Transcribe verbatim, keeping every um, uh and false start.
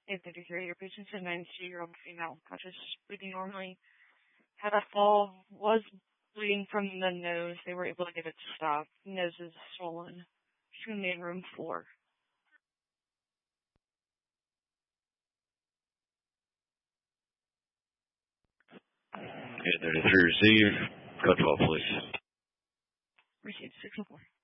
eight thirty-three, your patient's a ninety-two-year-old female, conscious, breathing normally, had a fall, was bleeding from the nose. They were able to get it to stop. Nose is swollen. She's in the main room floor. eight thirty-three, receive. Code twelve, please. Received six and four.